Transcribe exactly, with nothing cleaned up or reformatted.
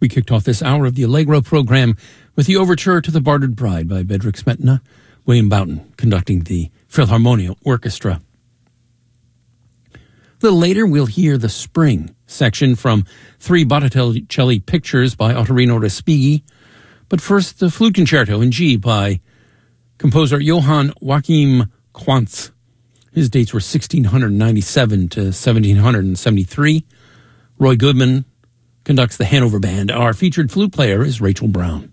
We kicked off this hour of the Allegro program with the overture to The Bartered Bride by Bedřich Smetana, William Boughton conducting the Philharmonia Orchestra. A little later, we'll hear the Spring section from three Botticelli pictures by Ottorino Respighi. But first, the Flute Concerto in G by composer Johann Joachim Quantz. His dates were sixteen ninety-seven to seventeen seventy-three. Roy Goodman conducts the Hanover Band. Our featured flute player is Rachel Brown.